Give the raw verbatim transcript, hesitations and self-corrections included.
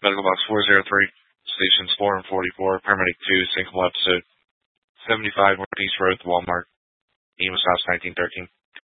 Medical Box four zero three, Stations four and forty-four, Paramedic two, Single Episode, seventy-five Northeast Road, Walmart, Amos House, nineteen thirteen.